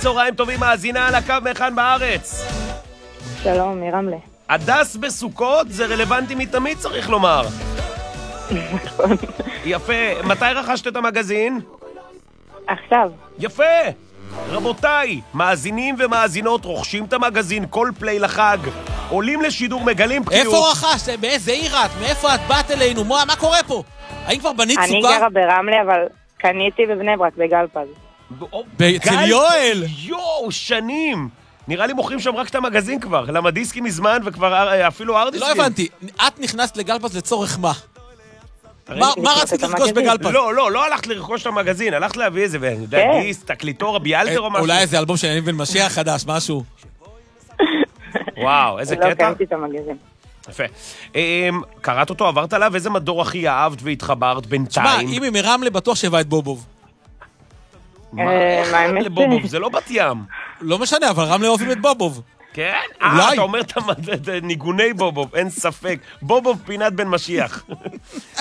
צהריים טובים, מאזינה על הקו מאחן בארץ. שלום, מרמלה. הדס בסוכות זה רלוונטי מתמיד, צריך לומר. יפה. מתי רכשת את המגזין? עכשיו. יפה. רבותיי, מאזינים ומאזינות רוכשים את המגזין כל פליי לחג. עולים לשידור, מגלים בקיאות. איפה רכשת? באיזה עיר את? מאיפה את באת אלינו? מה קורה פה? האם כבר בנית סוכה? אני גרה ברמלה, אבל קניתי בבני ברק, בגלפז. אצל יואל! יואו, שנים! נראה לי מוכרים שם רק את המגזין כבר. למה דיסקים מזמן וכבר אפילו ארדיסקים. לא הבנתי, את נכנסת לגלפז לצורך מה? מה רצית לרכוש בגלפז? לא הלכת לרכוש את המגזין, הלכת להביא איזה, דיס, תקליטור, ביאלטר או משהו. אולי איזה אלבום של יניב בן משיח חדש, משהו. וואו, איזה לא קטע. קניתי את המגזין. יפה. קראת אותו, עברת עליו, איזה מדור הכי אהבת והתחברת בינתיים? שמע, אם היא מרמלה בטוח שבא את בובוב. מה לבובוב? זה לא בת ים. לא משנה, אבל רמלה אוהבים את בובוב. כן? אולי. אתה אומר את ניגוני בובוב, אין ספק. בובוב פינת בן משיח.